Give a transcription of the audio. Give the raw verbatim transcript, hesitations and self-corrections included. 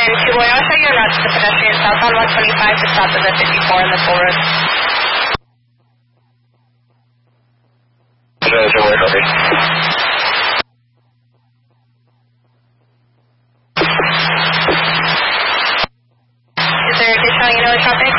American two boy, I'll show you around to the pedestrian south on one twenty-five to stop at the fifty-four on the full road. No, don't worry, copy. Is there additional, you know, traffic?